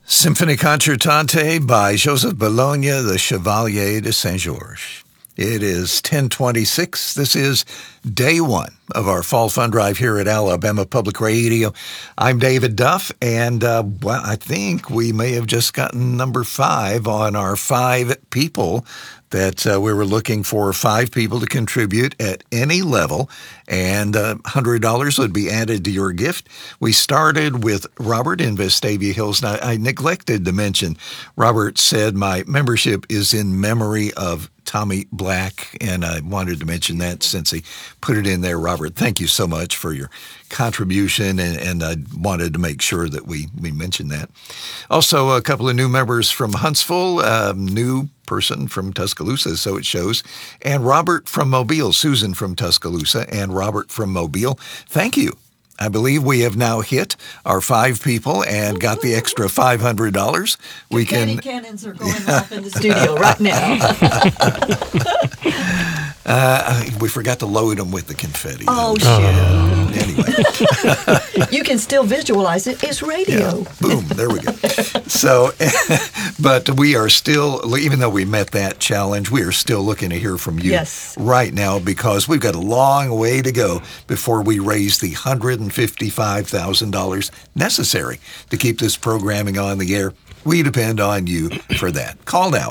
Symphonie Concertante by Joseph Bologna, the Chevalier de Saint-Georges. It is 10:26. This is day one of our Fall Fund Drive here at Alabama Public Radio. I'm David Duff, and I think we may have just gotten number 5 on our 5 people that we were looking for 5 people to contribute at any level, and $100 would be added to your gift. We started with Robert in Vestavia Hills. Now, I neglected to mention, Robert said, my membership is in memory of Tommy Black, and I wanted to mention that since he put it in there. Robert, thank you so much for your contribution, and I wanted to make sure that we mentioned that. Also, a couple of new members from Huntsville, new person from Tuscaloosa, so it shows, and Robert from Mobile, Susan from Tuscaloosa, and Robert from Mobile. Thank you. I believe we have now hit our 5 people and got the extra $500. We can. Cannons are going off in the studio right now. We forgot to load them with the confetti. Oh, shit. Anyway. You can still visualize it. It's radio. Yeah. Boom. There we go. So, but we are still, even though we met that challenge, we are still looking to hear from you right now, because we've got a long way to go before we raise the $155,000 necessary to keep this programming on the air. We depend on you for that. Call now,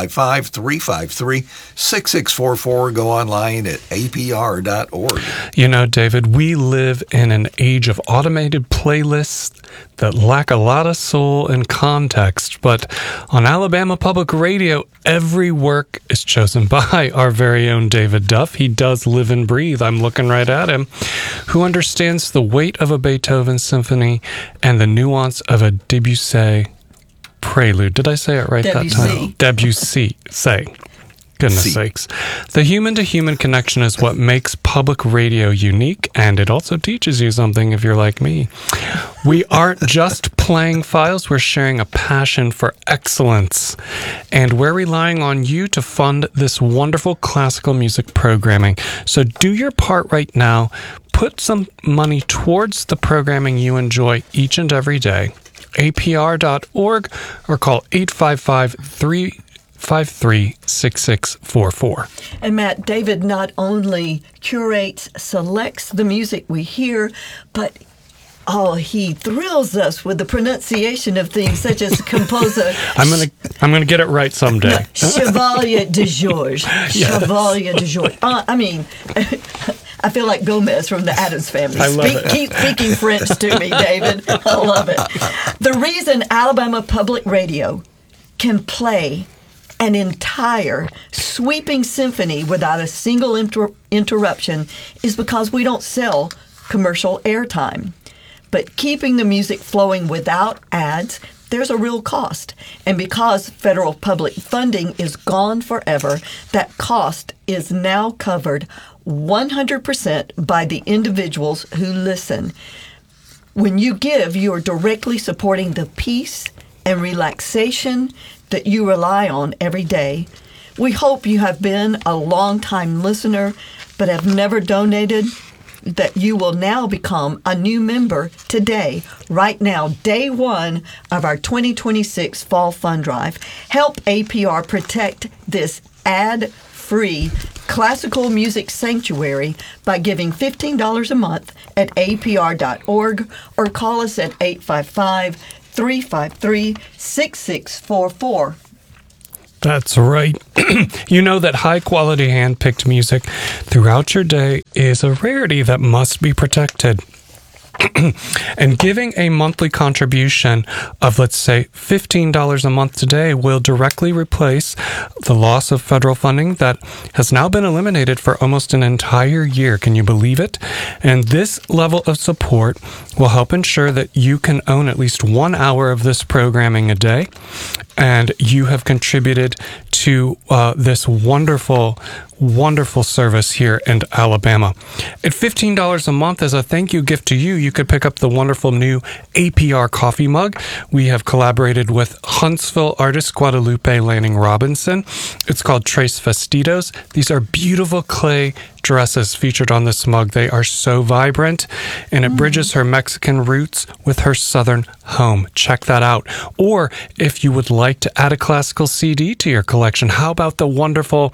855-353-6644. Go online at apr.org. You know, David, we live in an age of automated playlists that lack a lot of soul and context. But on Alabama Public Radio, every work is chosen by our very own David Duff. He does live and breathe. I'm looking right at him. Who understands the weight of a Beethoven symphony and the nuance of a Debussy prelude. Did I say it right that time? Debussy. Goodness sakes. The human-to-human connection is what makes public radio unique, and it also teaches you something if you're like me. We aren't just playing files, we're sharing a passion for excellence. And we're relying on you to fund this wonderful classical music programming. So do your part right now. Put some money towards the programming you enjoy each and every day. apr.org, or call 855-353-6644. And Matt, David not only curates, selects the music we hear, but he thrills us with the pronunciation of things such as composer. I'm gonna get it right someday. Chevalier de Georges. Yes. Chevalier de Georges. I feel like Gomez from the Addams Family. I love it. Keep speaking French to me, David. I love it. The reason Alabama Public Radio can play an entire sweeping symphony without a single interruption is because we don't sell commercial airtime. But keeping the music flowing without ads, there's a real cost. And because federal public funding is gone forever, that cost is now covered 100% by the individuals who listen. When you give, you are directly supporting the peace and relaxation that you rely on every day. We hope you have been a long-time listener but have never donated, that you will now become a new member today, right now, day one of our 2026 Fall Fund Drive. Help APR protect this ad-free classical music sanctuary by giving $15 a month at apr.org, or call us at 855-353-6644. That's right. You know that high-quality hand-picked music throughout your day is a rarity that must be protected. And giving a monthly contribution of, let's say, $15 a month today will directly replace the loss of federal funding that has now been eliminated for almost an entire year. Can you believe it? And this level of support will help ensure that you can own at least 1 hour of this programming a day. And you have contributed to this wonderful wonderful service here in Alabama. At $15 a month as a thank you gift to you, you could pick up the wonderful new APR coffee mug. We have collaborated with Huntsville artist Guadalupe Lanning Robinson. It's called Tres Vestidos. These are beautiful clay dresses featured on this mug. They are so vibrant, and it bridges her Mexican roots with her Southern home. Check that out. Or if you would like to add a classical CD to your collection, how about the wonderful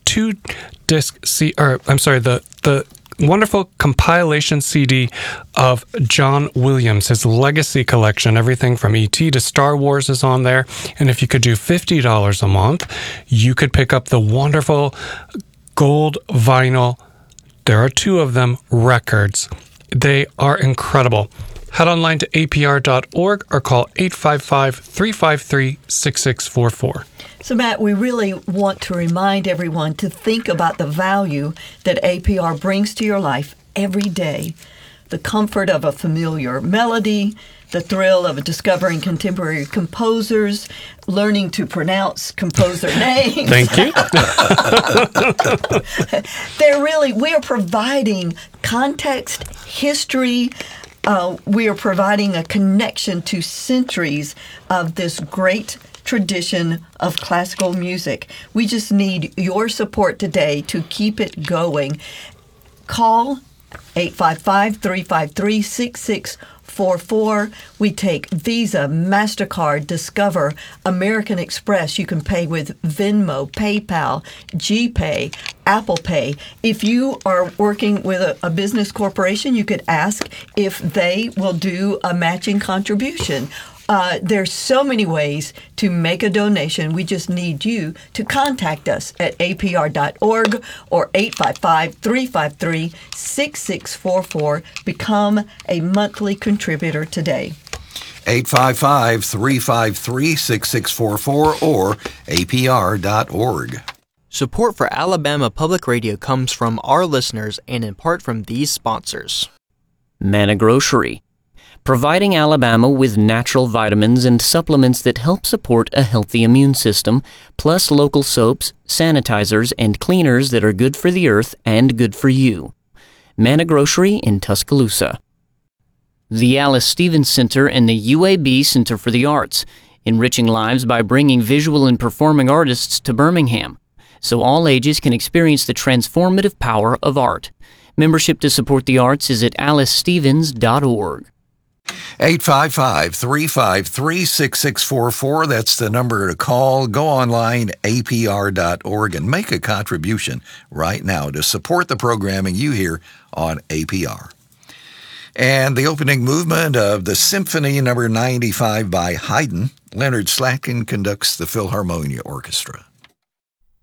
the wonderful compilation CD of John Williams, his legacy collection. Everything from E.T. to Star Wars is on there. And if you could do $50 a month, you could pick up the wonderful gold vinyl, there are 2 of them, records. They are incredible. Head online to apr.org or call 855-353-6644. So, Matt, we really want to remind everyone to think about the value that APR brings to your life every day. The comfort of a familiar melody, the thrill of discovering contemporary composers, learning to pronounce composer names. Thank you. We are providing context, history. We are providing a connection to centuries of this great tradition of classical music. We just need your support today to keep it going. Call 855-353-6644. We take Visa, MasterCard, Discover, American Express. You can pay with Venmo, PayPal, GPay, Apple Pay. If you are working with a business corporation, you could ask if they will do a matching contribution. There's so many ways to make a donation. We just need you to contact us at apr.org or 855-353-6644. Become a monthly contributor today. 855-353-6644 or apr.org. Support for Alabama Public Radio comes from our listeners and in part from these sponsors. Manna Grocery, providing Alabama with natural vitamins and supplements that help support a healthy immune system, plus local soaps, sanitizers, and cleaners that are good for the earth and good for you. Manna Grocery in Tuscaloosa. The Alice Stevens Center and the UAB Center for the Arts, enriching lives by bringing visual and performing artists to Birmingham, so all ages can experience the transformative power of art. Membership to support the arts is at alicestevens.org. 855-353-6644. That's the number to call. Go online, apr.org, and make a contribution right now to support the programming you hear on APR. And the opening movement of the Symphony No. 95 by Haydn, Leonard Slatkin conducts the Philharmonia Orchestra.